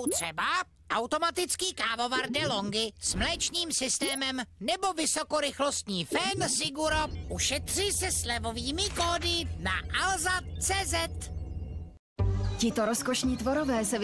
jsou třeba automatický kávovar DeLonghi s mléčným systémem nebo vysokorychlostní fén Siguro. Ušetří se slevovými kódy na alza.cz. Tito rozkošní tvorové se